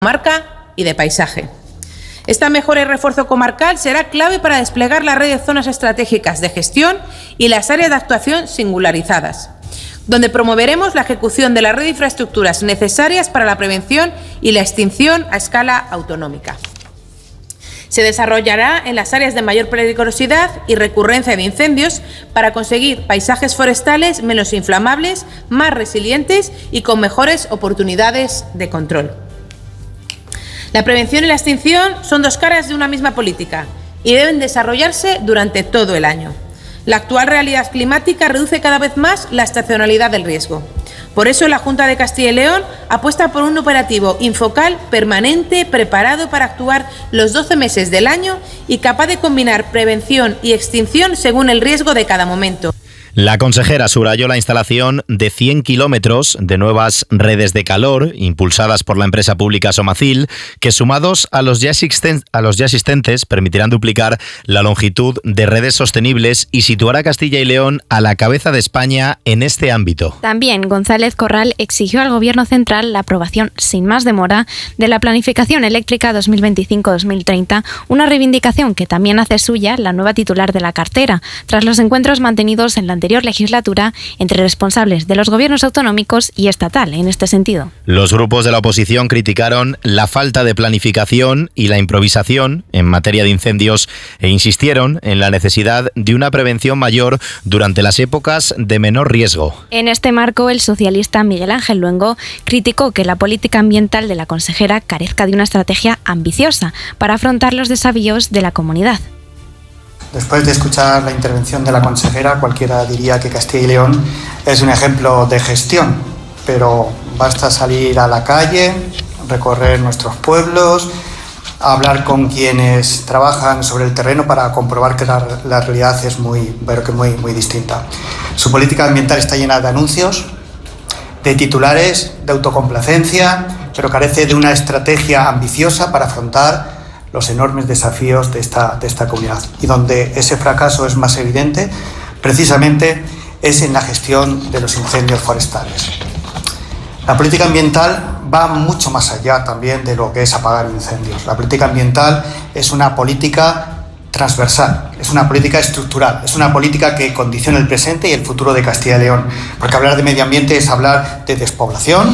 comarca y de paisaje. Esta mejora y refuerzo comarcal será clave para desplegar la red de zonas estratégicas de gestión y las áreas de actuación singularizadas, donde promoveremos la ejecución de la red de infraestructuras necesarias para la prevención y la extinción a escala autonómica. Se desarrollará en las áreas de mayor peligrosidad y recurrencia de incendios para conseguir paisajes forestales menos inflamables, más resilientes y con mejores oportunidades de control. La prevención y la extinción son dos caras de una misma política y deben desarrollarse durante todo el año. La actual realidad climática reduce cada vez más la estacionalidad del riesgo. Por eso la Junta de Castilla y León apuesta por un operativo infocal permanente preparado para actuar los 12 meses del año y capaz de combinar prevención y extinción según el riesgo de cada momento. La consejera subrayó la instalación de 100 kilómetros de nuevas redes de calor impulsadas por la empresa pública Somacil, que sumados a los ya existentes permitirán duplicar la longitud de redes sostenibles y situar a Castilla y León a la cabeza de España en este ámbito. También González Corral exigió al Gobierno central la aprobación sin más demora de la Planificación Eléctrica 2025-2030, una reivindicación que también hace suya la nueva titular de la cartera, tras los encuentros mantenidos en la anterior legislatura entre responsables de los gobiernos autonómicos y estatal en este sentido. Los grupos de la oposición criticaron la falta de planificación y la improvisación en materia de incendios e insistieron en la necesidad de una prevención mayor durante las épocas de menor riesgo. En este marco, el socialista Miguel Ángel Luengo criticó que la política ambiental de la consejera carezca de una estrategia ambiciosa para afrontar los desafíos de la comunidad. Después de escuchar la intervención de la consejera, cualquiera diría que Castilla y León es un ejemplo de gestión, pero basta salir a la calle, recorrer nuestros pueblos, hablar con quienes trabajan sobre el terreno para comprobar que la realidad es muy distinta. Su política ambiental está llena de anuncios, de titulares, de autocomplacencia, pero carece de una estrategia ambiciosa para afrontar los enormes desafíos de esta comunidad. Y donde ese fracaso es más evidente, precisamente, es en la gestión de los incendios forestales. La política ambiental va mucho más allá también de lo que es apagar incendios. La política ambiental es una política transversal, es una política estructural, es una política que condiciona el presente y el futuro de Castilla y León. Porque hablar de medio ambiente es hablar de despoblación,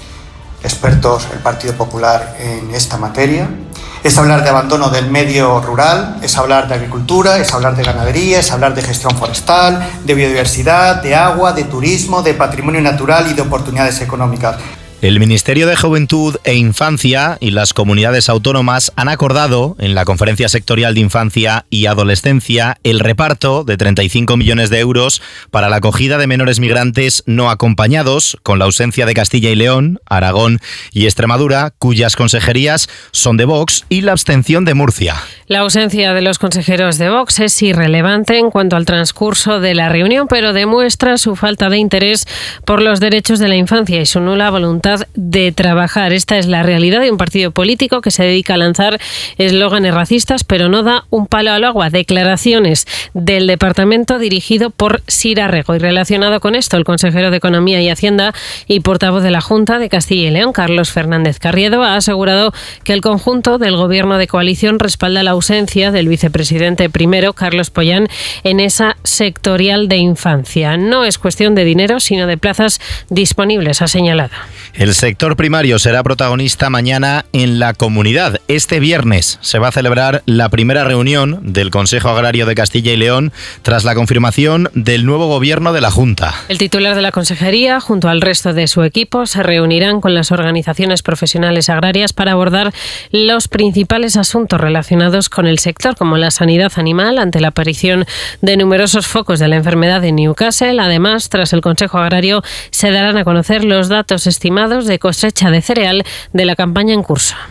expertos el Partido Popular en esta materia, es hablar de abandono del medio rural, es hablar de agricultura, es hablar de ganadería, es hablar de gestión forestal, de biodiversidad, de agua, de turismo, de patrimonio natural y de oportunidades económicas. El Ministerio de Juventud e Infancia y las comunidades autónomas han acordado en la Conferencia Sectorial de Infancia y Adolescencia el reparto de 35 millones de euros para la acogida de menores migrantes no acompañados, con la ausencia de Castilla y León, Aragón y Extremadura, cuyas consejerías son de Vox, y la abstención de Murcia. La ausencia de los consejeros de Vox es irrelevante en cuanto al transcurso de la reunión, pero demuestra su falta de interés por los derechos de la infancia y su nula voluntad de trabajar. Esta es la realidad de un partido político que se dedica a lanzar eslóganes racistas, pero no da un palo al agua. Declaraciones del departamento dirigido por Sira Rego. Y relacionado con esto, el consejero de Economía y Hacienda y portavoz de la Junta de Castilla y León, Carlos Fernández Carriedo, ha asegurado que el conjunto del gobierno de coalición respalda la ausencia del vicepresidente primero, Carlos Pollán, en esa sectorial de infancia. No es cuestión de dinero, sino de plazas disponibles, ha señalado. El sector primario será protagonista mañana en la comunidad. Este viernes se va a celebrar la primera reunión del Consejo Agrario de Castilla y León tras la confirmación del nuevo gobierno de la Junta. El titular de la consejería, junto al resto de su equipo, se reunirán con las organizaciones profesionales agrarias para abordar los principales asuntos relacionados con el sector, como la sanidad animal ante la aparición de numerosos focos de la enfermedad en Newcastle. Además, tras el Consejo Agrario, se darán a conocer los datos estimados de cosecha de cereal de la campaña en curso.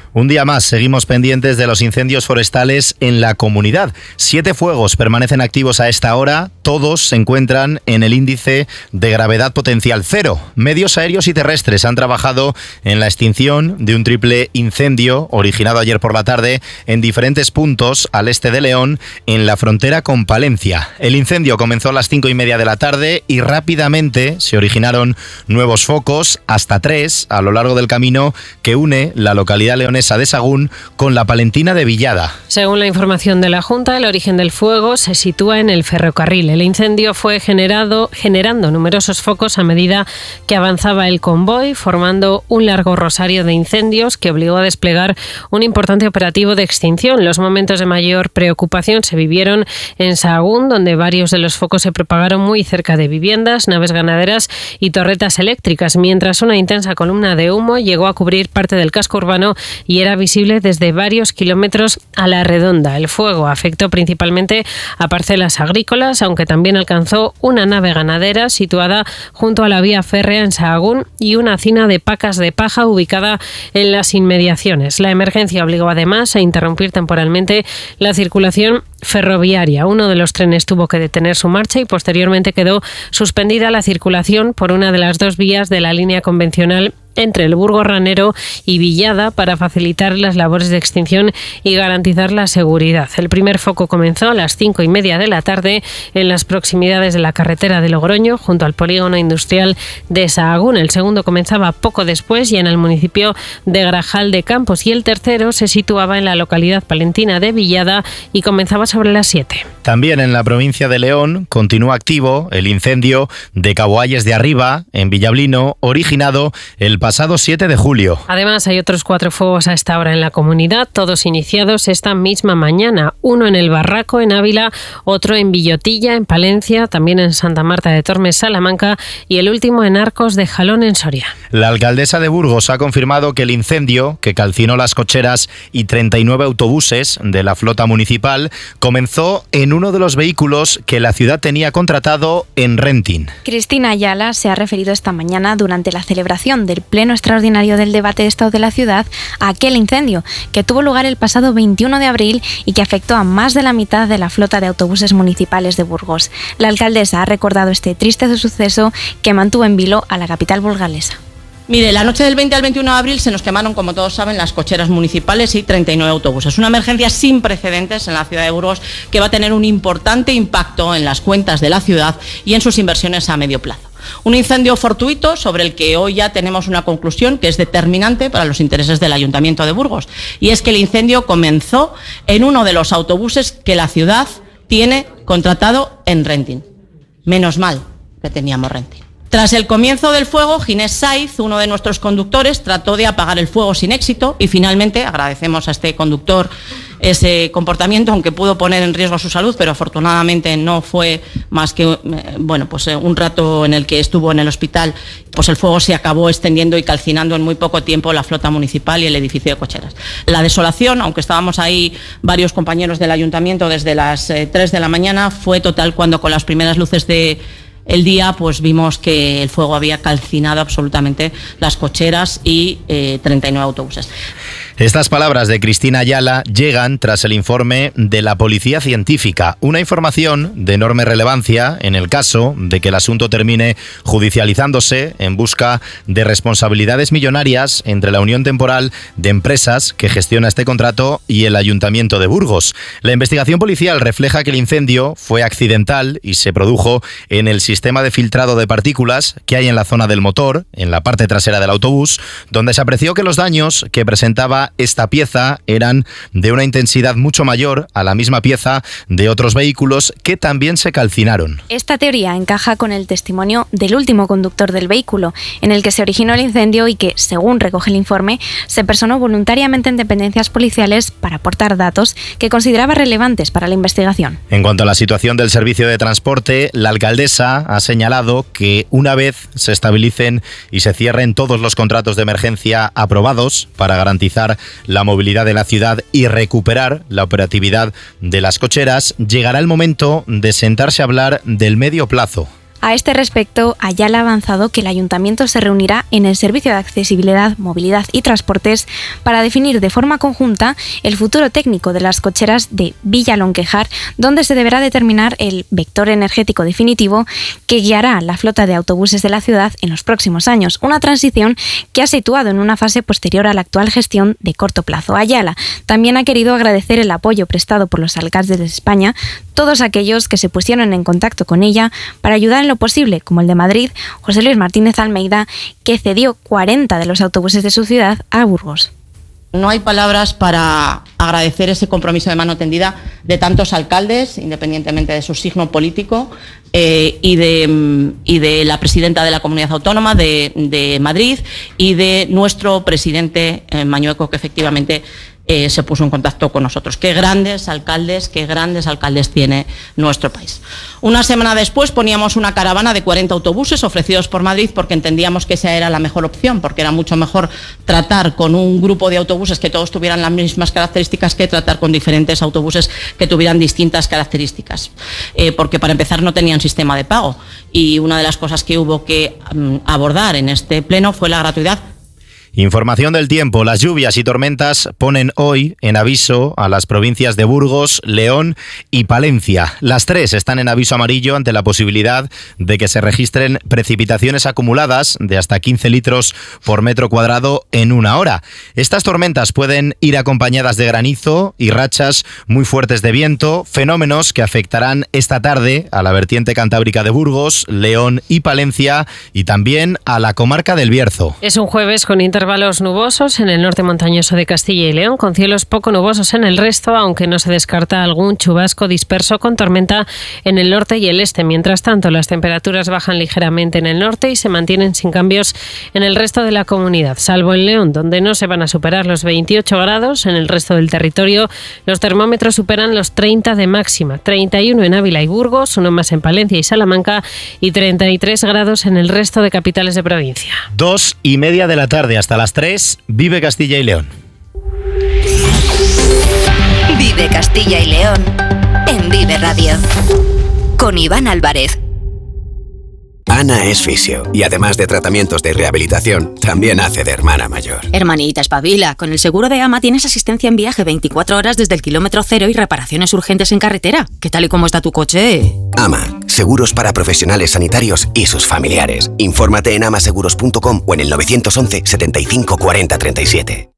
Un día más seguimos pendientes de los incendios forestales en la comunidad. 7 fuegos permanecen activos a esta hora. Todos se encuentran en el índice de gravedad potencial 0. Medios aéreos y terrestres han trabajado en la extinción de un triple incendio originado ayer por la tarde en diferentes puntos al este de León, en la frontera con Palencia. El incendio comenzó a las 5:30 de la tarde y rápidamente se originaron nuevos focos, hasta 3, a lo largo del camino que une la localidad leonesa de Sahagún con la palentina de Villada. Según la información de la Junta, el origen del fuego se sitúa en el ferrocarril. El incendio fue generando numerosos focos a medida que avanzaba el convoy, formando un largo rosario de incendios que obligó a desplegar un importante operativo de extinción. Los momentos de mayor preocupación se vivieron en Sahagún, donde varios de los focos se propagaron muy cerca de viviendas, naves ganaderas y torretas eléctricas, mientras una intensa columna de humo llegó a cubrir parte del casco urbano y era visible desde varios kilómetros a la redonda. El fuego afectó principalmente a parcelas agrícolas, aunque también alcanzó una nave ganadera situada junto a la vía férrea en Sahagún y una hacina de pacas de paja ubicada en las inmediaciones. La emergencia obligó además a interrumpir temporalmente la circulación ferroviaria. Uno de los trenes tuvo que detener su marcha y posteriormente quedó suspendida la circulación por una de las 2 vías de la línea convencional entre el Burgos Ranero y Villada para facilitar las labores de extinción y garantizar la seguridad. El primer foco comenzó a las 5:30 de la tarde en las proximidades de la carretera de Logroño, junto al polígono industrial de Sahagún. El segundo comenzaba poco después y en el municipio de Grajal de Campos, y el tercero se situaba en la localidad palentina de Villada y comenzaba sobre las 7. También en la provincia de León continúa activo el incendio de Caboalles de Arriba, en Villablino, originado el pasado 7 de julio. Además, hay otros 4 fuegos a esta hora en la comunidad, todos iniciados esta misma mañana. Uno en El Barraco, en Ávila, otro en Villotilla, en Palencia, también en Santa Marta de Tormes, Salamanca, y el último en Arcos de Jalón, en Soria. La alcaldesa de Burgos ha confirmado que el incendio, que calcinó las cocheras y 39 autobuses de la flota municipal, comenzó en uno de los vehículos que la ciudad tenía contratado en renting. Cristina Ayala se ha referido esta mañana durante la celebración del Pleno Extraordinario del Debate de Estado de la Ciudad a aquel incendio que tuvo lugar el pasado 21 de abril y que afectó a más de la mitad de la flota de autobuses municipales de Burgos. La alcaldesa ha recordado este triste suceso que mantuvo en vilo a la capital burgalesa. Mire, la noche del 20 al 21 de abril se nos quemaron, como todos saben, las cocheras municipales y 39 autobuses. Una emergencia sin precedentes en la ciudad de Burgos que va a tener un importante impacto en las cuentas de la ciudad y en sus inversiones a medio plazo. Un incendio fortuito sobre el que hoy ya tenemos una conclusión que es determinante para los intereses del Ayuntamiento de Burgos, y es que el incendio comenzó en uno de los autobuses que la ciudad tiene contratado en renting. Menos mal que teníamos renting. Tras el comienzo del fuego, Ginés Saiz, uno de nuestros conductores, trató de apagar el fuego sin éxito y finalmente agradecemos a este conductor ese comportamiento, aunque pudo poner en riesgo su salud, pero afortunadamente no fue más que un rato en el que estuvo en el hospital. Pues el fuego se acabó extendiendo y calcinando en muy poco tiempo la flota municipal y el edificio de cocheras. La desolación, aunque estábamos ahí varios compañeros del ayuntamiento desde las 3 de la mañana, fue total cuando con las primeras luces de el día pues vimos que el fuego había calcinado absolutamente las cocheras y 39 autobuses. Estas palabras de Cristina Ayala llegan tras el informe de la Policía Científica, una información de enorme relevancia en el caso de que el asunto termine judicializándose en busca de responsabilidades millonarias entre la unión temporal de empresas que gestiona este contrato y el Ayuntamiento de Burgos. La investigación policial refleja que el incendio fue accidental y se produjo en el sistema de filtrado de partículas que hay en la zona del motor, en la parte trasera del autobús, donde se apreció que los daños que presentaba esta pieza eran de una intensidad mucho mayor a la misma pieza de otros vehículos que también se calcinaron. Esta teoría encaja con el testimonio del último conductor del vehículo, en el que se originó el incendio y que, según recoge el informe, se personó voluntariamente en dependencias policiales para aportar datos que consideraba relevantes para la investigación. En cuanto a la situación del servicio de transporte, la alcaldesa ha señalado que una vez se estabilicen y se cierren todos los contratos de emergencia aprobados para garantizar la movilidad de la ciudad y recuperar la operatividad de las cocheras, llegará el momento de sentarse a hablar del medio plazo. A este respecto, Ayala ha avanzado que el Ayuntamiento se reunirá en el Servicio de Accesibilidad, Movilidad y Transportes para definir de forma conjunta el futuro técnico de las cocheras de Villalonquejar, donde se deberá determinar el vector energético definitivo que guiará la flota de autobuses de la ciudad en los próximos años, una transición que ha situado en una fase posterior a la actual gestión de corto plazo. Ayala también ha querido agradecer el apoyo prestado por los alcaldes de España, todos aquellos que se pusieron en contacto con ella para ayudar en lo posible, como el de Madrid, José Luis Martínez Almeida, que cedió 40 de los autobuses de su ciudad a Burgos. No hay palabras para agradecer ese compromiso de mano tendida de tantos alcaldes, independientemente de su signo político, y de la presidenta de la Comunidad Autónoma de Madrid y de nuestro presidente Mañueco, que efectivamente se puso en contacto con nosotros. Qué grandes alcaldes tiene nuestro país. Una semana después poníamos una caravana de 40 autobuses ofrecidos por Madrid porque entendíamos que esa era la mejor opción, porque era mucho mejor tratar con un grupo de autobuses que todos tuvieran las mismas características que tratar con diferentes autobuses que tuvieran distintas características. Porque para empezar no tenían sistema de pago y una de las cosas que hubo que abordar en este pleno fue la gratuidad. Información del tiempo. Las lluvias y tormentas ponen hoy en aviso a las provincias de Burgos, León y Palencia. Las tres están en aviso amarillo ante la posibilidad de que se registren precipitaciones acumuladas de hasta 15 litros por metro cuadrado en una hora. Estas tormentas pueden ir acompañadas de granizo y rachas muy fuertes de viento, fenómenos que afectarán esta tarde a la vertiente cantábrica de Burgos, León y Palencia y también a la comarca del Bierzo. Es un jueves con intervalos nubosos en el norte montañoso de Castilla y León, con cielos poco nubosos en el resto, aunque no se descarta algún chubasco disperso con tormenta en el norte y el este. Mientras tanto, las temperaturas bajan ligeramente en el norte y se mantienen sin cambios en el resto de la comunidad, salvo en León, donde no se van a superar los 28 grados. En el resto del territorio, los termómetros superan los 30 de máxima, 31 en Ávila y Burgos, uno más en Palencia y Salamanca y 33 grados en el resto de capitales de provincia. 2:30 de la tarde hasta las 3, Vive Castilla y León. Vive Castilla y León en Vive Radio. Con Iván Álvarez. Ana es fisio y además de tratamientos de rehabilitación, también hace de hermana mayor. Hermanita, espabila. Con el seguro de AMA tienes asistencia en viaje 24 horas desde el kilómetro cero y reparaciones urgentes en carretera. ¿Qué tal y cómo está tu coche? AMA, seguros para profesionales sanitarios y sus familiares. Infórmate en amaseguros.com o en el 911 75 40 37.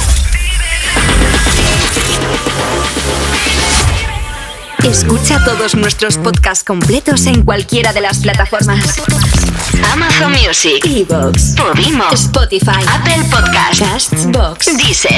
Escucha todos nuestros podcasts completos en cualquiera de las plataformas: Amazon Music, iVoox, Podimo, Spotify, Apple Podcasts, Castbox, Deezer.